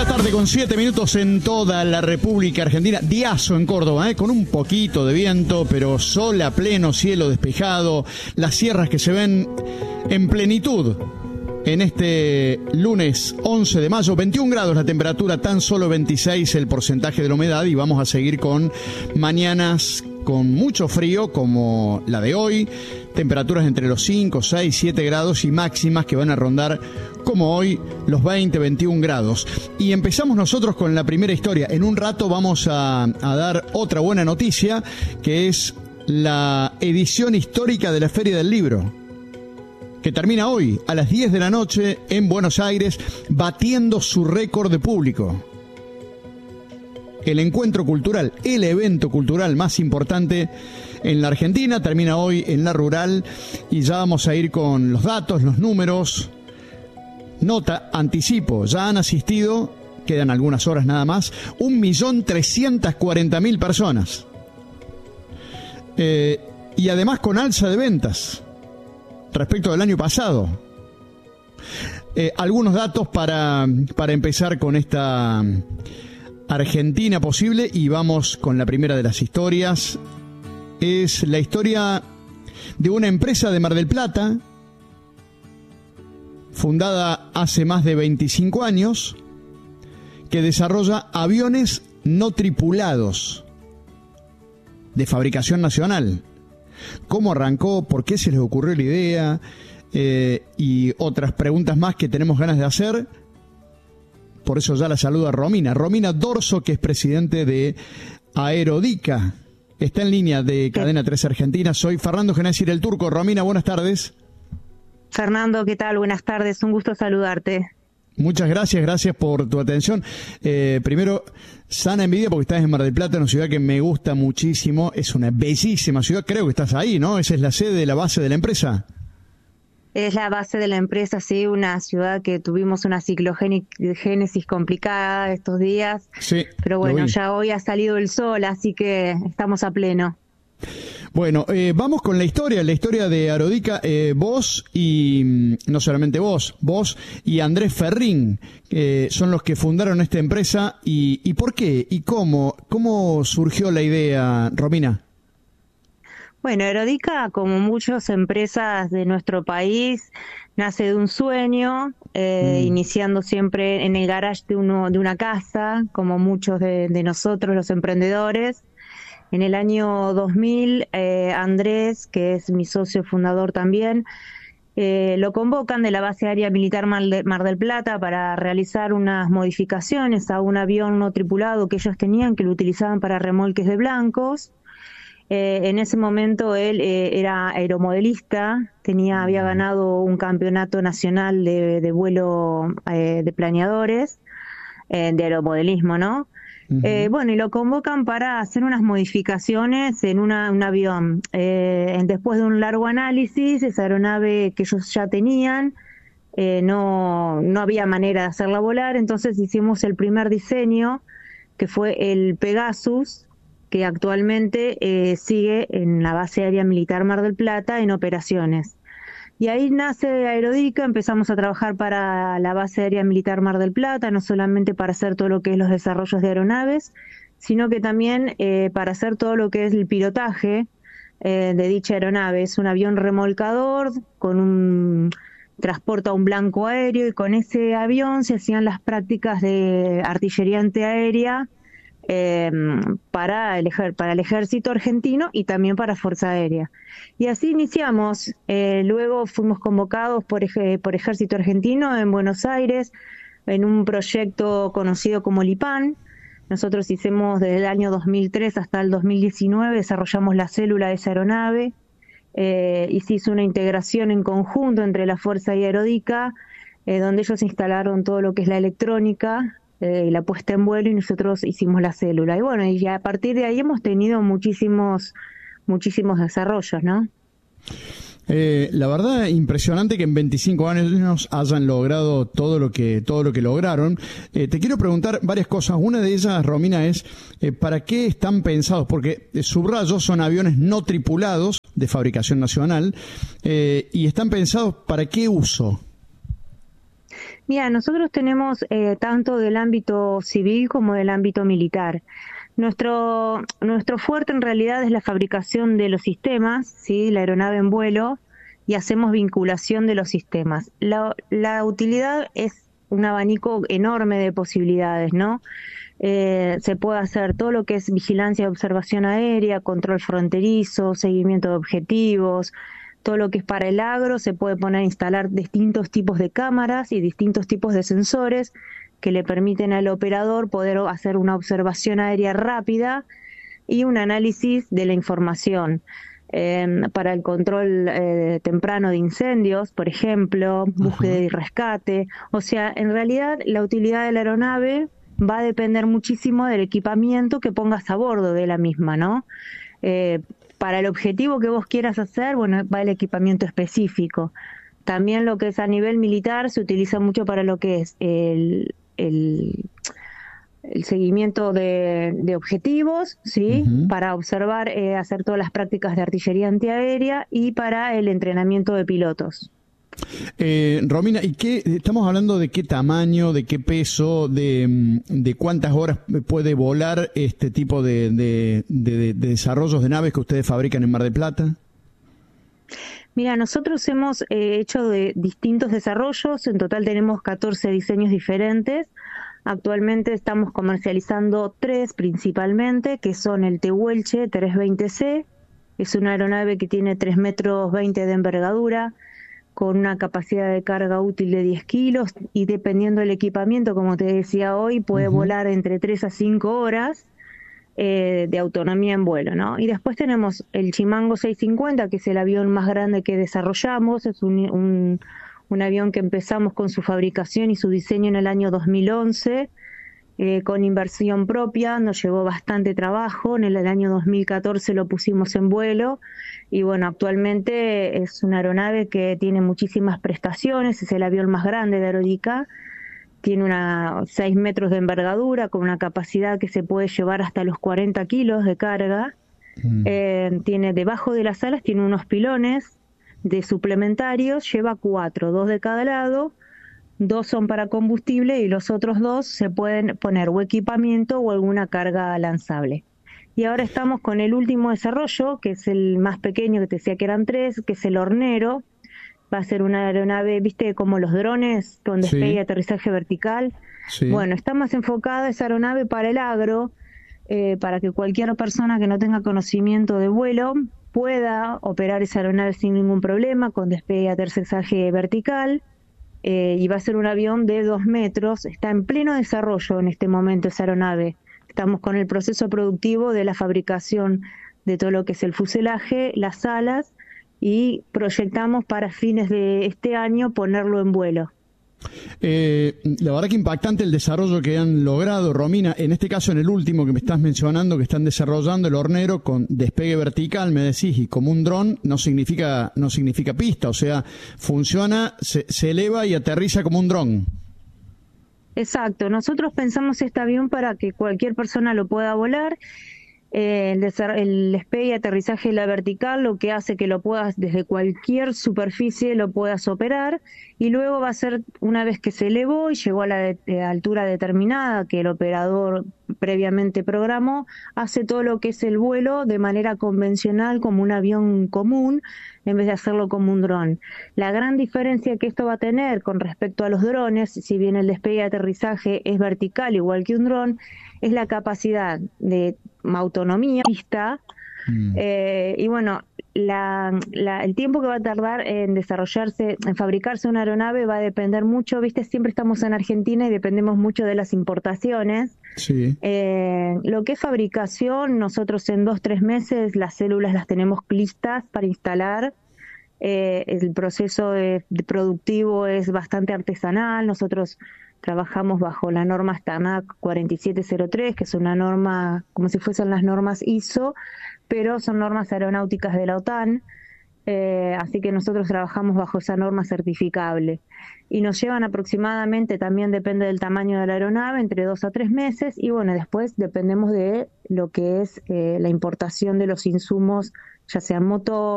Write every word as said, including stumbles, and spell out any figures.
Tarde con siete minutos en toda la República Argentina. Diazo en Córdoba, ¿eh? Con un poquito de viento, pero sol a pleno, cielo despejado, las sierras que se ven en plenitud. En este lunes once de mayo, veintiún grados la temperatura, tan solo veintiséis el porcentaje de la humedad, y vamos a seguir con mañanas con mucho frío como la de hoy, temperaturas entre los cinco, seis, siete grados y máximas que van a rondar como hoy los veinte, veintiún grados. Y empezamos nosotros con la primera historia. En un rato vamos a, a dar otra buena noticia, que es la edición histórica de la Feria del Libro, que termina hoy a las diez de la noche en Buenos Aires, batiendo su récord de público. El encuentro cultural, el evento cultural más importante en la Argentina, termina hoy en La Rural, y ya vamos a ir con los datos, los números. Nota, anticipo, ya han asistido, quedan algunas horas nada más, un millón trescientas cuarenta mil personas. Eh, y además con alza de ventas respecto del año pasado. Eh, algunos datos para, para empezar con esta Argentina posible, y vamos con la primera de las historias. Es la historia de una empresa de Mar del Plata, fundada hace más de veinticinco años, que desarrolla aviones no tripulados de fabricación nacional. ¿Cómo arrancó? ¿Por qué se les ocurrió la idea? Eh, y otras preguntas más que tenemos ganas de hacer. Por eso ya la saluda Romina. Romina Dorso, que es presidente de Aerodica. Está en línea de Cadena tres Argentina. Soy Fernando Genésir el Turco. Romina, buenas tardes. Fernando, ¿qué tal? Buenas tardes. Un gusto saludarte. Muchas gracias, gracias por tu atención. Eh, primero, sana envidia porque estás en Mar del Plata, una ciudad que me gusta muchísimo. Es una bellísima ciudad. Creo que estás ahí, ¿no? Esa es la sede, la base de la empresa. Es la base de la empresa, sí, una ciudad que tuvimos una ciclogénesis complicada estos días. Sí. Pero bueno, ya hoy ha salido el sol, así que estamos a pleno. Bueno, eh, vamos con la historia, la historia de Aerodica. Eh, vos y, no solamente vos, vos y Andrés Ferrín, eh, son los que fundaron esta empresa. Y, ¿Y por qué? ¿Y cómo? ¿Cómo surgió la idea, Romina? Bueno, Aerodica, como muchas empresas de nuestro país, nace de un sueño, eh, mm. iniciando siempre en el garage de, uno, de una casa, como muchos de, de nosotros los emprendedores. En el año dos mil, eh, Andrés, que es mi socio fundador también, eh, lo convocan de la base aérea militar Mar, de, Mar del Plata para realizar unas modificaciones a un avión no tripulado que ellos tenían, que lo utilizaban para remolques de blancos. Eh, en ese momento él eh, era aeromodelista, tenía, había ganado un campeonato nacional de, de vuelo eh, de planeadores, eh, de aeromodelismo, ¿no? Uh-huh. Eh, bueno, y lo convocan para hacer unas modificaciones en una, un avión. Eh, después de un largo análisis, esa aeronave que ellos ya tenían, eh, no, no había manera de hacerla volar, entonces hicimos el primer diseño, que fue el Pegasus, que actualmente eh, sigue en la base aérea militar Mar del Plata en operaciones. Y ahí nace Aerodica, empezamos a trabajar para la base aérea militar Mar del Plata, no solamente para hacer todo lo que es los desarrollos de aeronaves, sino que también eh, para hacer todo lo que es el pilotaje eh, de dicha aeronave. Es un avión remolcador con un transporta un blanco aéreo, y con ese avión se hacían las prácticas de artillería antiaérea Eh, para, el ejer- para el ejército argentino y también para Fuerza Aérea. Y así iniciamos. Eh, luego fuimos convocados por, ej- por Ejército Argentino en Buenos Aires en un proyecto conocido como LIPAN. Nosotros hicimos desde el año dos mil tres hasta el dos mil diecinueve, desarrollamos la célula de esa aeronave, eh, y se hizo una integración en conjunto entre la Fuerza y Aerodica, eh, donde ellos instalaron todo lo que es la electrónica, Eh, la puesta en vuelo, y nosotros hicimos la célula. Y bueno, y a partir de ahí hemos tenido muchísimos, muchísimos desarrollos, ¿no? Eh, la verdad, impresionante que en veinticinco años hayan logrado todo lo que, todo lo que lograron. Eh, te quiero preguntar varias cosas. Una de ellas, Romina, es eh, ¿para qué están pensados? Porque, eh, subrayo, son aviones no tripulados de fabricación nacional, eh, y están pensados ¿para qué uso? Mira, nosotros tenemos eh, tanto del ámbito civil como del ámbito militar. Nuestro, nuestro fuerte en realidad es la fabricación de los sistemas, ¿sí? La aeronave en vuelo, y hacemos vinculación de los sistemas. La, la utilidad es un abanico enorme de posibilidades, ¿no? Eh, se puede hacer todo lo que es vigilancia y observación aérea, control fronterizo, seguimiento de objetivos, todo lo que es para el agro, se puede poner a instalar distintos tipos de cámaras y distintos tipos de sensores que le permiten al operador poder hacer una observación aérea rápida y un análisis de la información. Eh, para el control eh, temprano de incendios, por ejemplo, búsqueda y rescate. O sea, en realidad la utilidad de la aeronave va a depender muchísimo del equipamiento que pongas a bordo de la misma, ¿no? Eh, para el objetivo que vos quieras hacer, bueno, va el equipamiento específico. También lo que es a nivel militar se utiliza mucho para lo que es el, el, el seguimiento de, de objetivos, ¿sí? Uh-huh. Para observar, eh, hacer todas las prácticas de artillería antiaérea y para el entrenamiento de pilotos. Eh, Romina, ¿y qué estamos hablando de qué tamaño, de qué peso, de, de cuántas horas puede volar este tipo de, de, de, de desarrollos de naves que ustedes fabrican en Mar del Plata? Mira, nosotros hemos eh, hecho de distintos desarrollos, en total tenemos catorce diseños diferentes. Actualmente estamos comercializando tres principalmente, que son el Tehuelche trescientos veinte ce, es una aeronave que tiene tres metros veinte de envergadura, con una capacidad de carga útil de diez kilos y dependiendo del equipamiento, como te decía hoy, puede uh-huh. volar entre tres a cinco horas eh, de autonomía en vuelo, ¿no? Y después tenemos el Chimango seiscientos cincuenta, que es el avión más grande que desarrollamos, es un, un, un avión que empezamos con su fabricación y su diseño en el año dos mil once, eh, con inversión propia, nos llevó bastante trabajo, en el, el año dos mil catorce lo pusimos en vuelo, y bueno, actualmente es una aeronave que tiene muchísimas prestaciones, es el avión más grande de Aerodica, tiene una seis metros de envergadura, con una capacidad que se puede llevar hasta los cuarenta kilos de carga, mm. eh, tiene debajo de las alas, tiene unos pilones de suplementarios, lleva cuatro, dos de cada lado, dos son para combustible y los otros dos se pueden poner o equipamiento o alguna carga lanzable. Y ahora estamos con el último desarrollo, que es el más pequeño, que te decía que eran tres, que es el Hornero. Va a ser una aeronave, viste, como los drones, con despegue sí. y aterrizaje vertical. Sí. Bueno, está más enfocada esa aeronave para el agro, eh, para que cualquier persona que no tenga conocimiento de vuelo pueda operar esa aeronave sin ningún problema, con despegue y aterrizaje vertical. Eh, y va a ser un avión de dos metros, está en pleno desarrollo en este momento esa aeronave. Estamos con el proceso productivo de la fabricación de todo lo que es el fuselaje, las alas, y proyectamos para fines de este año ponerlo en vuelo. Eh, la verdad que impactante el desarrollo que han logrado, Romina, en este caso en el último que me estás mencionando, que están desarrollando el Hornero con despegue vertical, me decís, y como un dron no significa no significa pista, o sea, funciona, se, se eleva y aterriza como un dron. Exacto, nosotros pensamos este avión para que cualquier persona lo pueda volar. Eh, el, el despegue y aterrizaje de la vertical lo que hace que lo puedas desde cualquier superficie lo puedas operar, y luego va a ser, una vez que se elevó y llegó a la de, de altura determinada que el operador previamente programó, hace todo lo que es el vuelo de manera convencional como un avión común en vez de hacerlo como un dron. La gran diferencia que esto va a tener con respecto a los drones, si bien el despegue y aterrizaje es vertical igual que un dron, es la capacidad de autonomía pista, mm. eh, y bueno, la, la, el tiempo que va a tardar en desarrollarse, en fabricarse una aeronave va a depender mucho, viste, siempre estamos en Argentina y dependemos mucho de las importaciones. Sí. Eh, lo que es fabricación, nosotros en dos, tres meses las células las tenemos listas para instalar. Eh, el proceso de, de productivo es bastante artesanal, nosotros trabajamos bajo la norma STANAC cuarenta y siete cero tres, que es una norma como si fuesen las normas I S O, pero son normas aeronáuticas de la OTAN, eh, así que nosotros trabajamos bajo esa norma certificable. Y nos llevan aproximadamente, también depende del tamaño de la aeronave, entre dos a tres meses, y bueno, después dependemos de lo que es eh, la importación de los insumos, ya sean motores,